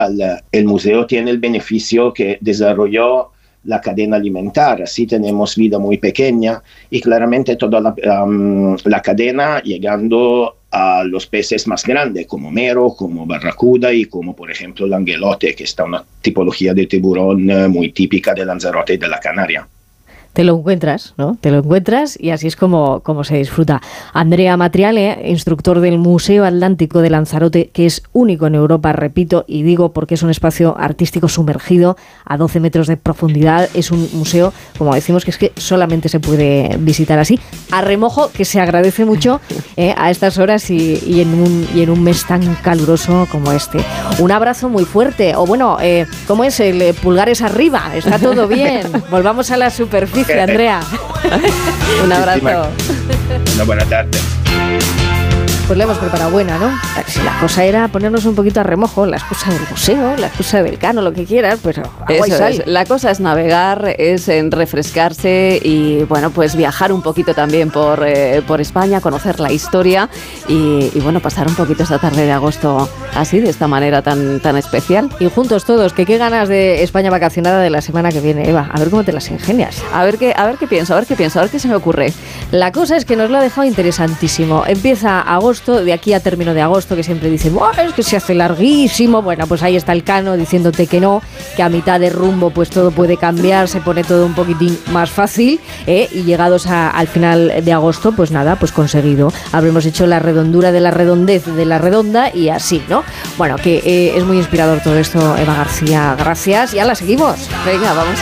el museo tiene el beneficio que desarrolló la cadena alimentar, así tenemos vida muy pequeña y claramente toda la cadena llegando a los peces más grandes, como mero, como barracuda y como por ejemplo el anguilote, que está una tipología de tiburón muy típica de Lanzarote y de la Canaria. Te lo encuentras, ¿no? Te lo encuentras y así es como se disfruta. Andrea Matriale, instructor del Museo Atlántico de Lanzarote, que es único en Europa, repito, y digo porque es un espacio artístico sumergido a 12 metros de profundidad. Es un museo, como decimos, que es que solamente se puede visitar así, a remojo, que se agradece mucho a estas horas y en un mes tan caluroso como este. Un abrazo muy fuerte. O bueno, ¿cómo es? El pulgares arriba. Está todo bien. Volvamos a la superficie. Andrea, un abrazo. Una buena tarde. Pues le hemos preparado buena, ¿no? La cosa era ponernos un poquito a remojo, la excusa del museo, la excusa del Cano, lo que quieras, pues agua y sal. La cosa es navegar, es refrescarse y, bueno, pues viajar un poquito también por España, conocer la historia y, bueno, pasar un poquito esta tarde de agosto así, de esta manera tan especial. Y juntos todos, que qué ganas de España vacacionada de la semana que viene, Eva. A ver cómo te las ingenias. A ver qué pienso, a ver qué se me ocurre. La cosa es que nos lo ha dejado interesantísimo. Empieza agosto, de aquí a término de agosto, que siempre dicen, es que se hace larguísimo. Bueno, pues ahí está el Cano diciéndote que no, que a mitad de rumbo pues todo puede cambiar, se pone todo un poquitín más fácil, y llegados al final de agosto, pues nada, pues conseguido. Habremos hecho la redondura de la redondez de la redonda y así, ¿no? Bueno, que es muy inspirador todo esto, Eva García. Gracias, ya la seguimos. Venga, vamos a